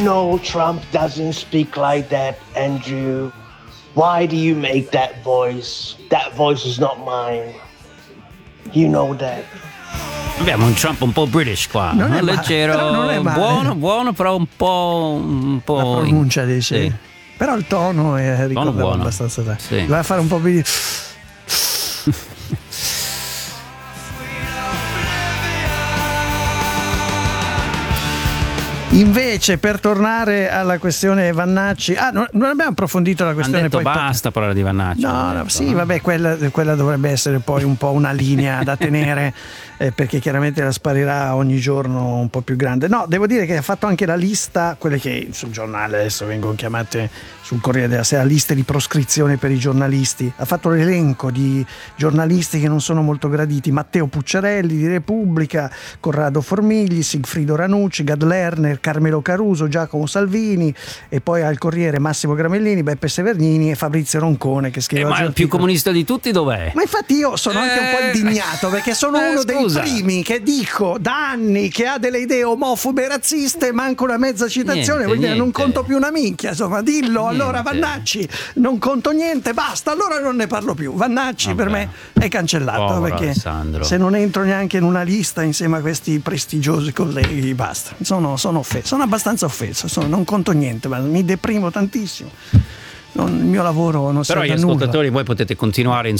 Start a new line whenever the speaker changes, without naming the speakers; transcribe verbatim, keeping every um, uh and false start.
know Trump doesn't speak like that, Andrew. Why do you make that voice? That voice is not mine. You know that.
Abbiamo un Trump un po' British qua,
non è
leggero,
male, non è male.
buono, buono, però un po', un po'
la pronuncia dice.
Sì.
Però il tono è ricordato
buono.
abbastanza da.
Sì.
Va a fare un po' di. Invece, per tornare alla questione Vannacci, ah, non, non abbiamo approfondito la questione.
Hanno detto
poi
basta parlare di Vannacci.
No, no,
detto,
sì,
no?
vabbè, quella, quella dovrebbe essere poi un po' una linea da tenere, eh, perché chiaramente la sparirà ogni giorno un po' più grande. No, devo dire che ha fatto anche la lista, quelle che sul giornale adesso vengono chiamate sul Corriere della Sera, liste di proscrizione per i giornalisti. Ha fatto l'elenco di giornalisti che non sono molto graditi: Matteo Pucciarelli di Repubblica, Corrado Formigli, Sigfrido Ranucci, Gad Lerner, Carmelo Caruso, Giacomo Salvini, e poi al Corriere Massimo Gramellini, Beppe Severnini e Fabrizio Roncone, che scrive
Eh, ma il più comunista di tutti dov'è?
Ma infatti io sono anche un po'
Eh,
indignato, perché sono
eh,
uno
scusa.
dei primi che dico da anni che ha delle idee omofobe e razziste, manco una mezza citazione,
Niente,
vuol dire non
niente.
conto più una minchia, insomma, dillo.
Niente.
Allora Vannacci, non conto niente, basta, allora non ne parlo più. Vannacci
Vabbè.
per me è cancellato.
Povero
perché
Alessandro.
se non entro neanche in una lista insieme a questi prestigiosi colleghi, basta, sono, sono offeso, sono abbastanza offeso, sono- non conto niente, ma mi deprimo tantissimo. Non- il mio lavoro non
Però
serve
gli
a nulla.
ascoltatori voi potete continuare